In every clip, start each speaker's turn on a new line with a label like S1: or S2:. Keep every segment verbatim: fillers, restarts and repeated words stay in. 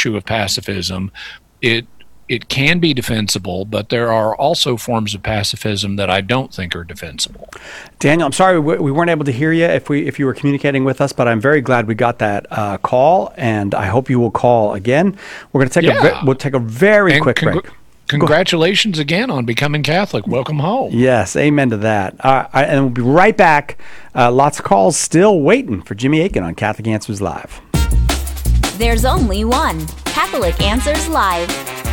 S1: issue of pacifism, it it can be defensible, but there are also forms of pacifism that I don't think are defensible.
S2: Daniel, I'm sorry we, we weren't able to hear you if we if you were communicating with us, but I'm very glad we got that uh, call, and I hope you will call again. We're going to take
S1: yeah.
S2: a we'll take a very
S1: and
S2: quick
S1: congr-
S2: break.
S1: Congratulations again on becoming Catholic. Welcome home.
S2: Yes, amen to that. Uh, I, and we'll be right back. Uh, lots of calls still waiting for Jimmy Akin on Catholic Answers Live.
S3: There's only one Catholic Answers Live.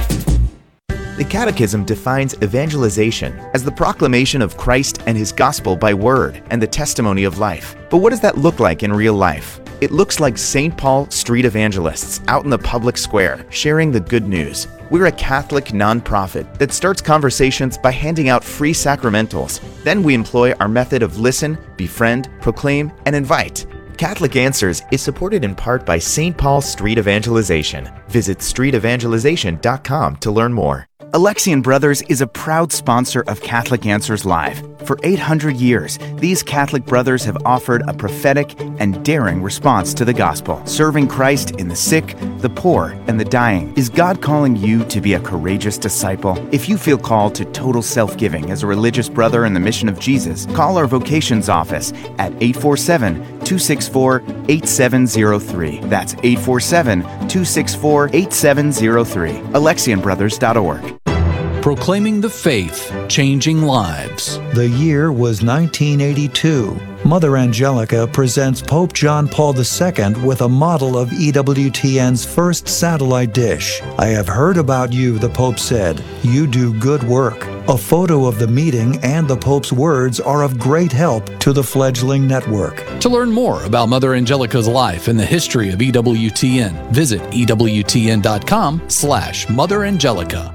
S4: The Catechism defines evangelization as the proclamation of Christ and His gospel by word and the testimony of life. But what does that look like in real life? It looks like Saint Paul street evangelists out in the public square sharing the good news. We're a Catholic nonprofit that starts conversations by handing out free sacramentals. Then we employ our method of listen, befriend, proclaim, and invite. Catholic Answers is supported in part by Saint Paul Street Evangelization. Visit street evangelization dot com to learn more. Alexian Brothers is a proud sponsor of Catholic Answers Live. For eight hundred years, these Catholic brothers have offered a prophetic and daring response to the gospel, serving Christ in the sick, the poor, and the dying. Is God calling you to be a courageous disciple? If you feel called to total self-giving as a religious brother in the mission of Jesus, call our vocations office at eight four seven, two six four, eight seven zero three. That's eight four seven, two six four, eight seven zero three. alexian brothers dot org.
S5: Proclaiming the faith, changing lives.
S6: The year was nineteen eighty-two. Mother Angelica presents Pope John Paul the Second with a model of E W T N's first satellite dish. I have heard about you, the Pope said. You do good work. A photo of the meeting and the Pope's words are of great help to the fledgling network.
S5: To learn more about Mother Angelica's life and the history of E W T N, visit E W T N dot com slash Mother Angelica.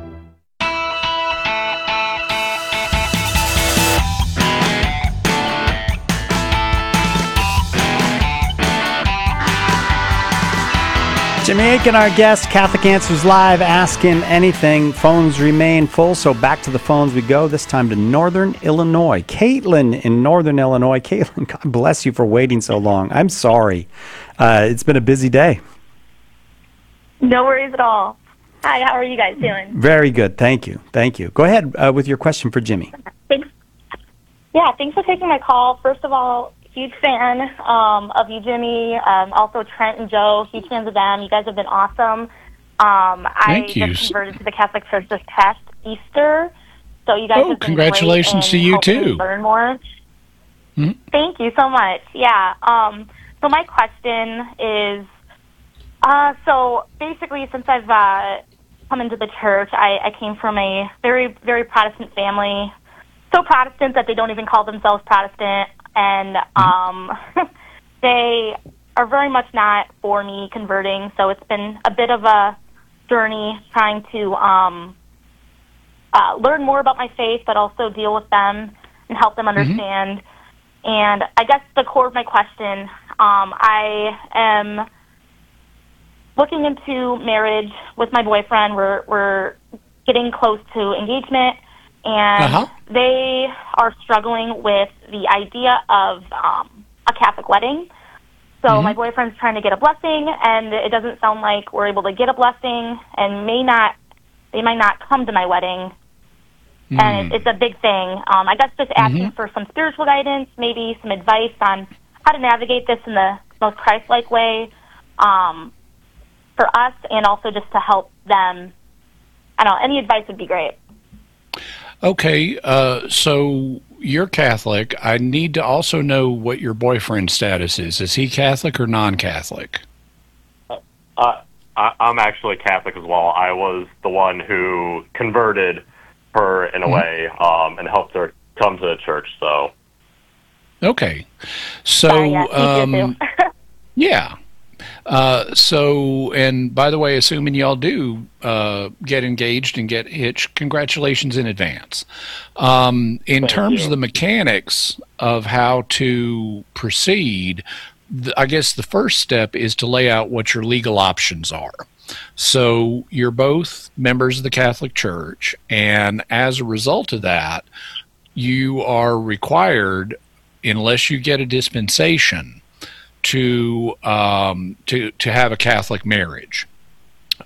S2: Jimmy Akin, our guest, Catholic Answers Live, asking anything. Phones remain full, so back to the phones we go, this time to Northern Illinois. Caitlin in Northern Illinois. Caitlin, God bless you for waiting so long. I'm sorry. Uh, it's been a busy day.
S7: No worries at all. Hi, how are you guys doing?
S2: Very good. Thank you. Thank you. Go ahead uh, with your question for Jimmy.
S7: Thanks. Yeah, thanks for taking my call. First of all, huge fan um, of you, Jimmy. Um, also, Trent and Joe, huge fans of them. You guys have been awesome. Um,
S1: Thank
S7: I
S1: you.
S7: just converted to the Catholic Church this past Easter, so you guys
S1: Oh,
S7: have been
S1: congratulations
S7: great
S1: to you,
S7: in helping
S1: too.
S7: me learn more.
S1: Hmm?
S7: Thank you so much. Yeah. Um, so my question is, uh, so basically, since I've uh, come into the church, I, I came from a very, very Protestant family. So Protestant that they don't even call themselves Protestant. And um, they are very much not for me converting, so it's been a bit of a journey trying to um, uh, learn more about my faith, but also deal with them and help them understand. Mm-hmm. And I guess the core of my question, um, I am looking into marriage with my boyfriend. We're, we're getting close to engagement. And
S1: uh-huh.
S7: they are struggling with the idea of um, a Catholic wedding. So mm-hmm. my boyfriend's trying to get a blessing, and it doesn't sound like we're able to get a blessing, and may not, they might not come to my wedding. Mm-hmm. And it, it's a big thing. Um, I guess just asking mm-hmm. for some spiritual guidance, maybe some advice on how to navigate this in the most Christ-like way um, for us, and also just to help them. I don't know, any advice would be great.
S1: Okay, uh, so you're Catholic. I need to also know what your boyfriend's status is. Is he Catholic or non-Catholic?
S8: Uh, I, I'm actually Catholic as well. I was the one who converted her in a mm-hmm. way um, and helped her come to the church. So,
S1: okay, so
S7: uh, yeah,
S1: um, yeah. Uh, so, and by the way, assuming y'all do uh, get engaged and get hitched, congratulations in advance. Um, in
S8: Thank
S1: terms
S8: you.
S1: of the mechanics of how to proceed, th- I guess the first step is to lay out what your legal options are. So you're both members of the Catholic Church, and as a result of that, you are required, unless you get a dispensation, to um, to to have a Catholic marriage.